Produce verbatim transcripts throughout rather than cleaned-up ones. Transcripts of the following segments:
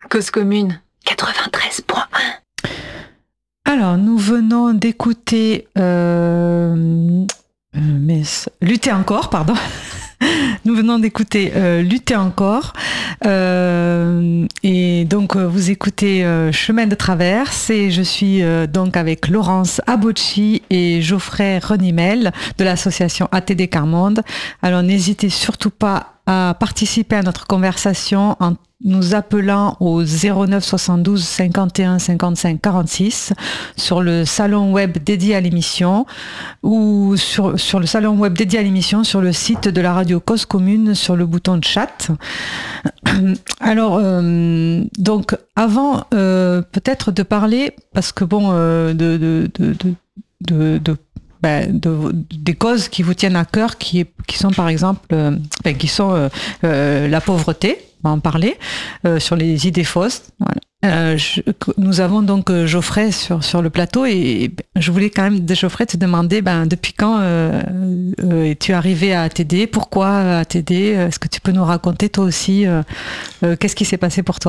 Cause commune quatre-vingt-treize point un. Alors, nous venons d'écouter euh, euh, mais, Lutter encore, pardon. Nous venons d'écouter euh, Lutter encore. Euh, et donc, euh, vous écoutez euh, Chemin de traverse. Et je suis euh, donc avec Laurence Abocci et Geoffrey Renimel de l'association A T D Carmonde. Alors, n'hésitez surtout pas à participer à notre conversation en nous appelant au zéro neuf soixante-douze cinquante et un cinquante-cinq quarante-six sur le salon web dédié à l'émission ou sur, sur le salon web dédié à l'émission sur le site de la radio Cause Commune sur le bouton de chat. Alors, euh, donc, avant euh, peut-être de parler, parce que bon, euh, de, de, de, de, de, de Ben, de, des causes qui vous tiennent à cœur, qui, qui sont par exemple, euh, ben, qui sont euh, euh, la pauvreté, on va en parler, euh, sur les idées fausses. Voilà. Euh, je, nous avons donc euh, Geoffrey sur, sur le plateau et, et je voulais quand même, Geoffrey, te demander ben, depuis quand euh, euh, es-tu arrivé à A T D, pourquoi A T D, est-ce que tu peux nous raconter toi aussi, euh, euh, qu'est-ce qui s'est passé pour toi ?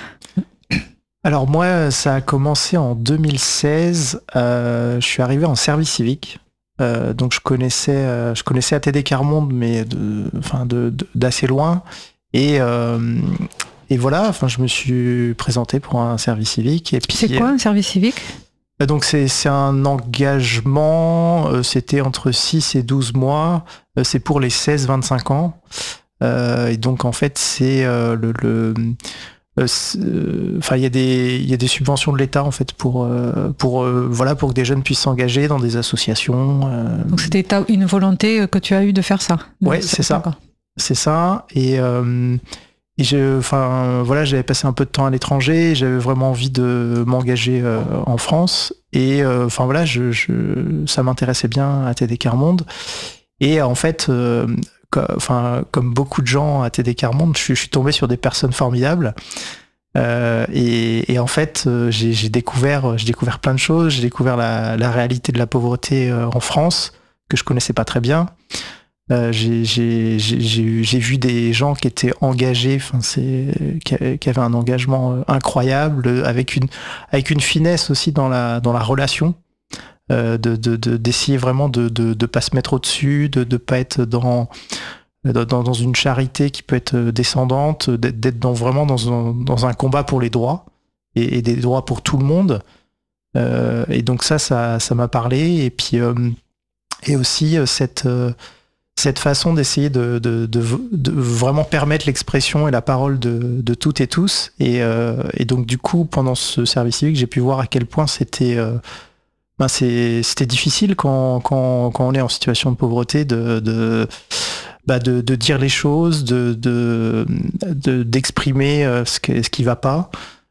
Alors moi, ça a commencé en deux mille seize. Euh, je suis arrivé en service civique, euh, donc je connaissais, euh, je connaissais A T D Carmonde, mais de, enfin de, de, d'assez loin. Et, euh, et voilà, enfin je me suis présenté pour un service civique. Et puis c'est quoi un service civique ? Donc c'est, c'est un engagement. Euh, c'était entre six et douze mois. Euh, c'est pour les seize vingt-cinq ans. Euh, et donc en fait c'est euh, le, le Enfin, euh, il y a des il y a des subventions de l'État en fait pour euh, pour euh, voilà pour que des jeunes puissent s'engager dans des associations. Euh... Donc c'était une volonté que tu as eue de faire ça. Ouais, c'est ça. D'accord. C'est ça. Et euh, et je enfin voilà, j'avais passé un peu de temps à l'étranger. J'avais vraiment envie de m'engager euh, en France. Et enfin euh, voilà, je, je ça m'intéressait bien à A T D Carmonde. Et en fait. Euh, Enfin, comme beaucoup de gens à T D Carmonde, je, je suis tombé sur des personnes formidables. Euh, et, et en fait, euh, j'ai, j'ai découvert, j'ai découvert plein de choses. J'ai découvert la, la réalité de la pauvreté euh, en France que je connaissais pas très bien. Euh, j'ai, j'ai, j'ai, j'ai vu des gens qui étaient engagés, enfin, c'est, qui, qui avaient un engagement incroyable, avec une, avec une finesse aussi dans la, dans la relation. Euh, de, de, de, d'essayer vraiment de de, de pas se mettre au-dessus, de ne pas être dans, dans, dans une charité qui peut être descendante, d'être, d'être dans, vraiment dans un, dans un combat pour les droits, et, et des droits pour tout le monde. Euh, et donc ça, ça, ça m'a parlé. Et puis euh, et aussi cette, euh, cette façon d'essayer de, de, de, de vraiment permettre l'expression et la parole de, de toutes et tous. Et, euh, et donc du coup, pendant ce service civique, j'ai pu voir à quel point c'était... Euh, Ben c'est, c'était difficile quand, quand, quand on est en situation de pauvreté de, de, bah de, de dire les choses, de, de, de, d'exprimer ce, que, ce qui va pas.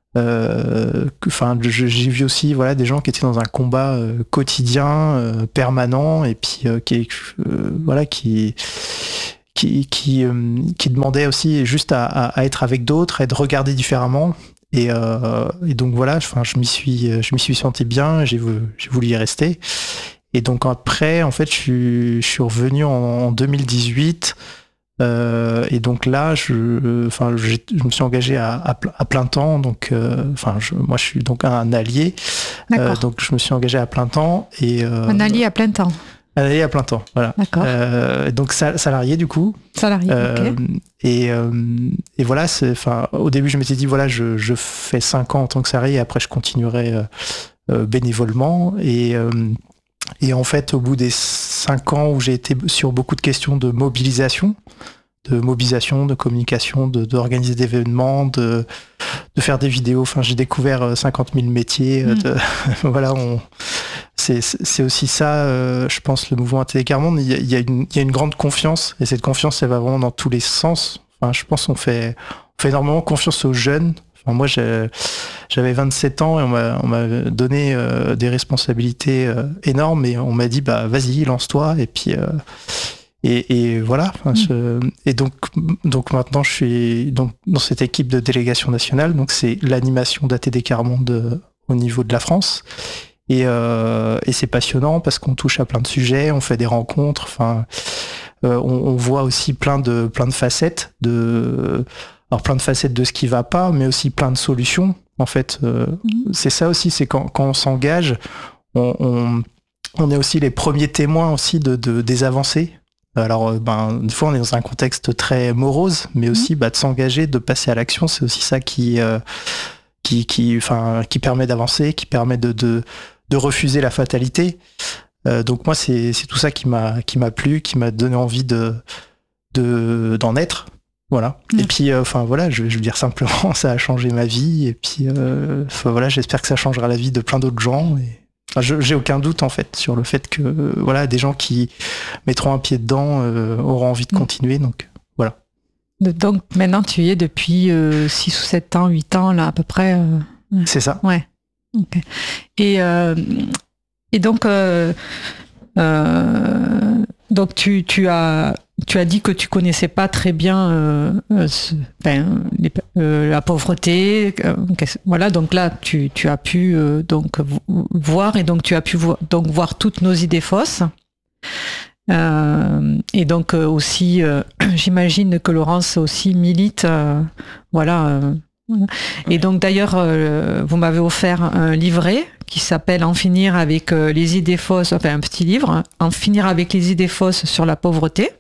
Euh, enfin, j'ai vu aussi voilà, des gens qui étaient dans un combat euh, quotidien, euh, permanent, et puis euh, qui, euh, voilà, qui, qui, qui, euh, qui demandaient aussi juste à, à, à être avec d'autres, à être regardés différemment. Et, euh, et donc voilà, enfin, je m'y suis, je m'y suis senti bien, j'ai voulu, j'ai voulu y rester. Et donc après, en fait, je suis, je suis revenu en, en deux mille dix-huit. Euh, et donc là, je, enfin, je, je me suis engagé à, à, à plein temps. Donc, euh, enfin, je, moi, je suis donc un allié. Euh, donc, je me suis engagé à plein temps. Et, euh, un allié à plein temps. Un allié à plein temps, voilà. D'accord. Euh, donc salarié du coup. Salarié. Euh, ok. Et, euh, et voilà, c'est, enfin, au début, je m'étais dit voilà, je, je fais cinq ans en tant que salarié. Et après, je continuerai euh, euh, bénévolement. Et euh, Et en fait, au bout des cinq ans où j'ai été sur beaucoup de questions de mobilisation, de mobilisation, de communication, de, d'organiser des événements, de, de faire des vidéos, enfin, j'ai découvert cinquante mille métiers. Mmh. De, voilà, on, c'est, c'est aussi ça, euh, je pense, le mouvement A T D Carmonde. Il y a, il y a une, il y a une grande confiance, et cette confiance, elle va vraiment dans tous les sens. Enfin, je pense qu'on fait, on fait énormément confiance aux jeunes. Enfin, moi, j'ai, j'avais vingt-sept ans et on m'a, on m'a donné euh, des responsabilités euh, énormes et on m'a dit, bah, vas-y, lance-toi. Et puis, euh, et, et voilà. Enfin, mmh. je, et donc, donc maintenant, je suis donc, dans cette équipe de délégation nationale. Donc, c'est l'animation d'A T D Carmonde au niveau de la France. Et, euh, et c'est passionnant parce qu'on touche à plein de sujets, on fait des rencontres. Enfin, euh, on, on voit aussi plein de, plein de facettes de... alors plein de facettes de ce qui va pas, mais aussi plein de solutions. En fait, euh, mmh. c'est ça aussi, c'est quand, quand on s'engage, on, on, on est aussi les premiers témoins aussi de, de des avancées. Alors, ben, une fois, on est dans un contexte très morose, mais aussi bah, de s'engager, de passer à l'action, c'est aussi ça qui, euh, qui, qui, enfin, qui permet d'avancer, qui permet de, de, de refuser la fatalité. Euh, donc moi, c'est, c'est tout ça qui m'a, qui m'a plu, qui m'a donné envie de, de, d'en être. Voilà. Mmh. Et puis, enfin euh, voilà, je, je veux dire simplement, ça a changé ma vie. Et puis, euh, voilà, j'espère que ça changera la vie de plein d'autres gens. Et... Enfin, je, j'ai aucun doute en fait sur le fait que euh, voilà, des gens qui mettront un pied dedans euh, auront envie de continuer. Donc voilà. Donc maintenant tu y es depuis euh, six ou sept ans, huit ans là à peu près. Euh... C'est ça. Ouais. Okay. Et euh, et donc euh, euh, donc tu tu as tu as dit que tu connaissais pas très bien euh, euh, ce, ben, les, euh, la pauvreté, euh, voilà. Donc là, tu, tu as pu euh, donc voir et donc tu as pu vo- donc voir toutes nos idées fausses. Euh, et donc euh, aussi, euh, j'imagine que Laurence aussi milite, euh, voilà. Euh, et donc d'ailleurs, euh, vous m'avez offert un livret qui s'appelle En finir avec euh, les idées fausses, enfin un petit livre, hein, En finir avec les idées fausses sur la pauvreté.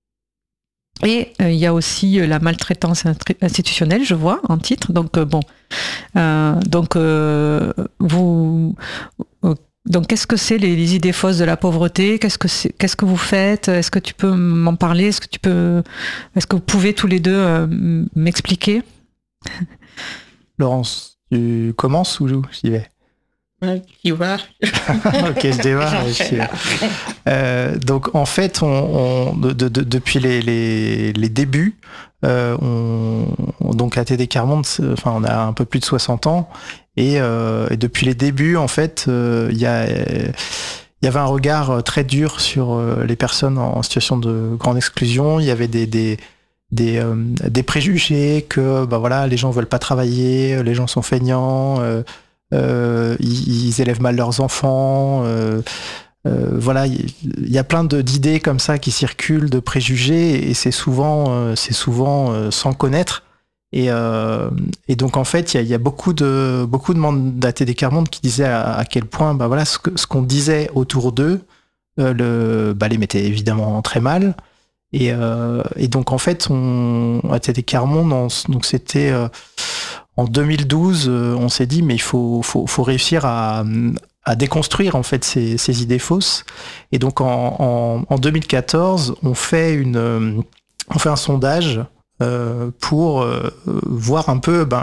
Et il euh, y a aussi euh, la maltraitance institutionnelle, je vois, en titre. Donc euh, bon, euh, donc euh, vous, euh, donc qu'est-ce que c'est les, les idées fausses de la pauvreté ? Qu'est-ce que c'est, qu'est-ce que vous faites ? Est-ce que tu peux m'en parler ? Est-ce que tu peux, est-ce que vous pouvez tous les deux euh, m'expliquer ? Laurence, tu commences ou j'y vais ? Tu vois. Ok, je démarre. euh, donc en fait, on, on, de, de, de, depuis les, les, les débuts, euh, on, donc à T D Quart-Monde, enfin on a un peu plus de soixante ans, et, euh, et depuis les débuts, en fait, il euh, y a il y avait un regard très dur sur les personnes en situation de grande exclusion. Il y avait des des des, euh, des préjugés que bah voilà, les gens veulent pas travailler, les gens sont feignants. Euh, Euh, ils, ils élèvent mal leurs enfants, euh, euh, voilà, il y, y a plein de, d'idées comme ça qui circulent, de préjugés, et c'est souvent, euh, c'est souvent euh, sans connaître. Et, euh, et donc en fait, il y, y a beaucoup de beaucoup de monde d'A T D Quart-Monde qui disaient à, à quel point, bah voilà, ce, que, ce qu'on disait autour d'eux, euh, le, bah, les mettait évidemment très mal. Et, euh, et donc en fait, on, à T D Quart-Monde, on, donc c'était euh, en deux mille douze, on s'est dit mais il faut, faut, faut réussir à, à déconstruire en fait ces, ces idées fausses. Et donc en, en, en deux mille quatorze, on fait une, on fait un sondage euh, pour euh, voir un peu, ben,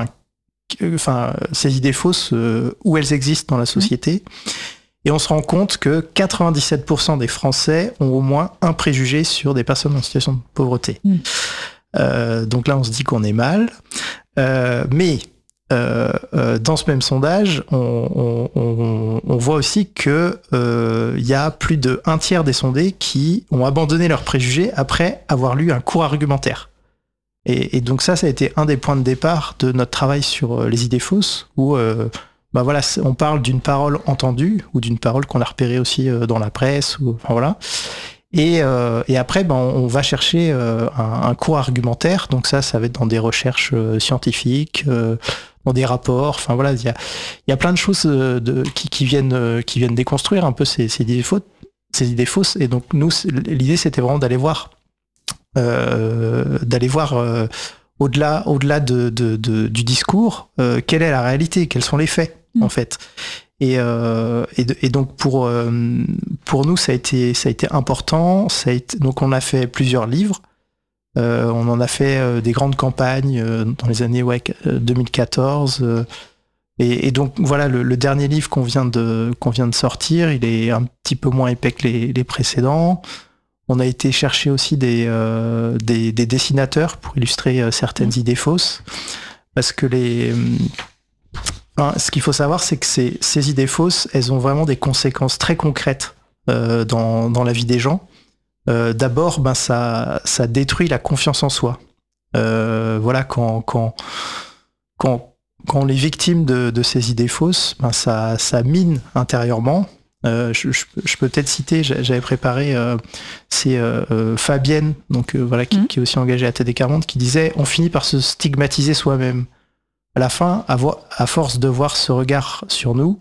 enfin ces idées fausses euh, où elles existent dans la société. Et on se rend compte que quatre-vingt-dix-sept pour cent des Français ont au moins un préjugé sur des personnes en situation de pauvreté. Mmh. Euh, donc là, on se dit qu'on est mal. Euh, mais euh, euh, dans ce même sondage, on, on, on, on voit aussi que euh, y a plus de un tiers des sondés qui ont abandonné leurs préjugés après avoir lu un court argumentaire. Et, et donc ça, ça a été un des points de départ de notre travail sur les idées fausses, où euh, bah voilà, on parle d'une parole entendue ou d'une parole qu'on a repérée aussi dans la presse, ou enfin voilà. Et, euh, et après, ben, on va chercher euh, un, un court argumentaire. Donc ça, ça va être dans des recherches euh, scientifiques, euh, dans des rapports. Enfin voilà, il y a, y a plein de choses euh, de, qui, qui viennent, euh, qui viennent déconstruire un peu ces, ces idées fausses, ces idées fausses. Et donc nous, l'idée, c'était vraiment d'aller voir, euh, d'aller voir euh, au-delà, au-delà de, de, de, du discours, euh, quelle est la réalité, quels sont les faits, mmh. en fait. Et, euh, et, de, et donc pour euh, pour nous ça a été ça a été important. Ça a été, donc on a fait plusieurs livres. Euh, on en a fait euh, des grandes campagnes euh, dans les années ouais, deux mille quatorze. Euh, et, et donc voilà le, le dernier livre qu'on vient de qu'on vient de sortir, il est un petit peu moins épais que les, les précédents. On a été chercher aussi des euh, des, des dessinateurs pour illustrer euh, certaines mmh. idées fausses, parce que les Enfin, ce qu'il faut savoir, c'est que ces, ces idées fausses, elles ont vraiment des conséquences très concrètes euh, dans, dans la vie des gens. Euh, d'abord, ben, ça, ça détruit la confiance en soi. Euh, voilà, quand, quand, quand, quand on est victime de, de ces idées fausses, ben, ça, ça mine intérieurement. Euh, je, je, je peux peut-être citer, j'avais préparé, euh, c'est euh, euh, Fabienne, donc euh, voilà, qui, mmh. qui est aussi engagée à T D quarante, qui disait on finit par se stigmatiser soi-même. À la fin, à, vo- à force de voir ce regard sur nous,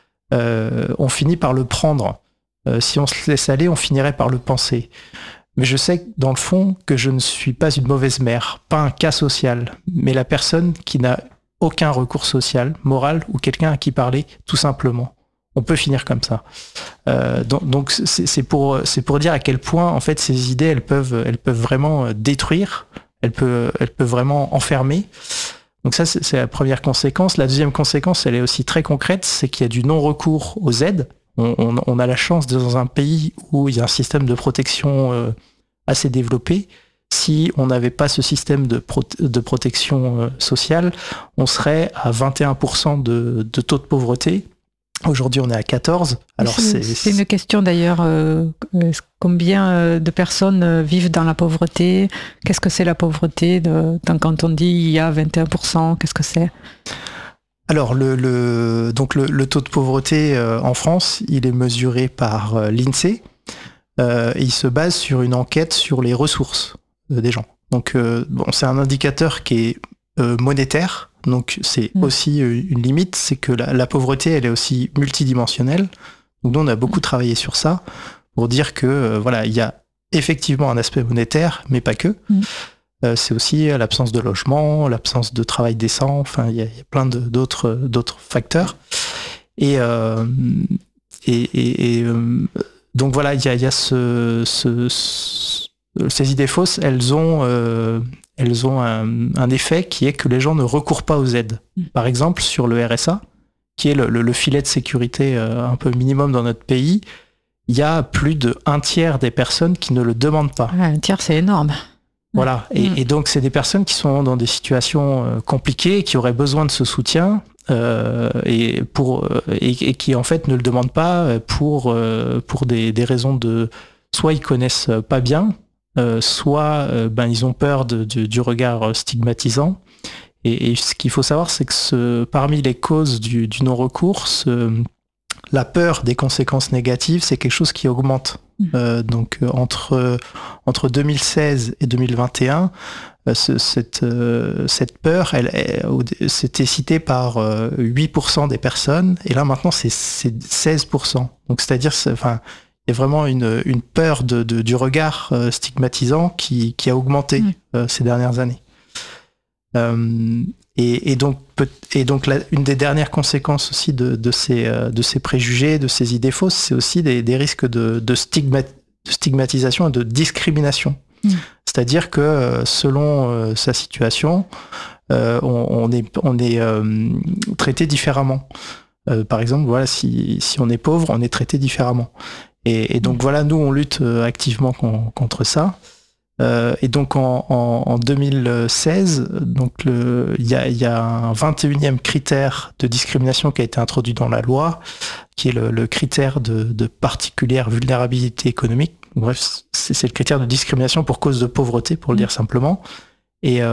euh, on finit par le prendre. Euh, si on se laisse aller, on finirait par le penser. Mais je sais dans le fond que je ne suis pas une mauvaise mère, pas un cas social, mais la personne qui n'a aucun recours social, moral ou quelqu'un à qui parler, tout simplement. On peut finir comme ça. Euh, donc, donc c'est, c'est pour c'est pour dire à quel point en fait ces idées elles peuvent elles peuvent vraiment détruire, elles peuvent elles peuvent vraiment enfermer. Donc ça c'est, c'est la première conséquence. La deuxième conséquence, elle est aussi très concrète, c'est qu'il y a du non-recours aux aides. On, on, on a la chance d'être dans un pays où il y a un système de protection euh, assez développé. Si on n'avait pas ce système de, pro- de protection euh, sociale, on serait à vingt et un pour cent de, de taux de pauvreté. Aujourd'hui, on est à quatorze. Alors c'est, c'est, c'est une question d'ailleurs. Euh, combien de personnes vivent dans la pauvreté ? Qu'est-ce que c'est la pauvreté de, quand on dit il y a vingt et un pour cent, qu'est-ce que c'est ? Alors, le, le, donc le, le taux de pauvreté euh, en France, il est mesuré par euh, l'INSEE. Euh, et il se base sur une enquête sur les ressources euh, des gens. Donc, euh, bon, c'est un indicateur qui est euh, monétaire. Donc c'est mmh. aussi une limite, c'est que la, la pauvreté, elle est aussi multidimensionnelle. Donc nous, on a beaucoup travaillé sur ça pour dire que euh, voilà, il y a effectivement un aspect monétaire, mais pas que. Mmh. Euh, c'est aussi l'absence de logement, l'absence de travail décent. Enfin, il y a, il y a plein de, d'autres d'autres facteurs. Et euh, et, et, et euh, donc voilà, il y a, il y a ce, ce, ce ces idées fausses, elles ont euh, elles ont un, un effet qui est que les gens ne recourent pas aux aides. Par exemple, sur le R S A, qui est le, le, le filet de sécurité euh, un peu minimum dans notre pays, il y a plus de un tiers des personnes qui ne le demandent pas. Ouais, un tiers, c'est énorme. Voilà, et, mmh. et donc c'est des personnes qui sont dans des situations euh, compliquées, qui auraient besoin de ce soutien, euh, et, pour, euh, et, et qui en fait ne le demandent pas pour, euh, pour des, des raisons de... Soit ils connaissent pas bien, Euh, soit euh, ben, ils ont peur de, de, du regard stigmatisant. Et, et ce qu'il faut savoir, c'est que ce, parmi les causes du, du non-recours, ce, la peur des conséquences négatives, c'est quelque chose qui augmente. Mmh. Euh, donc euh, entre, entre deux mille seize et deux mille vingt et un, euh, ce, cette, euh, cette peur, elle, elle, c'était cité par euh, huit pour cent des personnes, et là maintenant c'est, c'est seize pour cent. Donc c'est-à-dire, c'est, enfin, il y a vraiment une, une peur de, de, du regard euh, stigmatisant qui, qui a augmenté mmh. euh, ces dernières années. Euh, et, et donc, peut, et donc la, une des dernières conséquences aussi de, de, ces, euh, de ces préjugés, de ces idées fausses, c'est aussi des, des risques de, de, stigmat, de stigmatisation et de discrimination. Mmh. C'est-à-dire que euh, selon euh, sa situation, euh, on, on est, on est euh, traité différemment. Euh, par exemple, voilà, si, si on est pauvre, on est traité différemment. Et, et donc voilà, nous on lutte activement con, contre ça. Euh, et donc en, en, en deux mille seize, donc il y a, y a un vingt et unième critère de discrimination qui a été introduit dans la loi, qui est le, le critère de, de particulière vulnérabilité économique. Bref, c'est, c'est le critère de discrimination pour cause de pauvreté, pour le dire simplement. Et, euh,